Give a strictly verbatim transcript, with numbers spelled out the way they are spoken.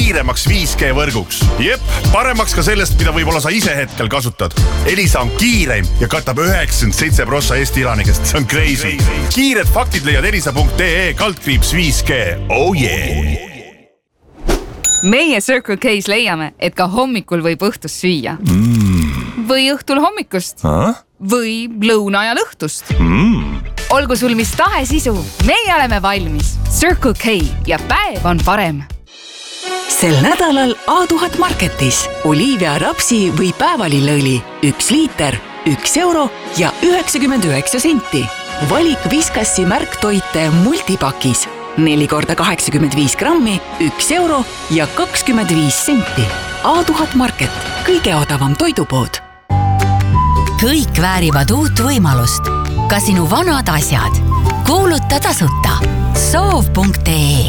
kiiremaks viis G võrguks. Jep, paremaks ka sellest, mida võib-olla sa ise hetkel kasutad. Elisa on kiireim ja katab üheksakümmend seitse prossa Eesti elanikest. See on crazy. Kiired faktid leiad elisa punkt ee kaldkriips viis G. Oh yeah! Meie Circle K's leiame, et ka hommikul võib õhtust süüa. Mm. Või õhtul hommikust. Ah? Või lõuna ajal õhtust. Mm. Olgu sul mis tahe sisu, meie oleme valmis. Circle K ja päev on parem. Sel nädalal A tuhat Marketis Olivia rapsi või päevalilleõli üks liiter, üks euro ja üheksakümmend üheksa senti. Valik Viskassi märktoite multipakis. neli korda kaheksakümmend viis grammi, üks euro ja kakskümmend viis senti. A tuhat Market, kõige odavam toidupood. Kõik väärivad uut võimalust. Ka sinu vanad asjad. Kuuluta tasuta. soov punkt ee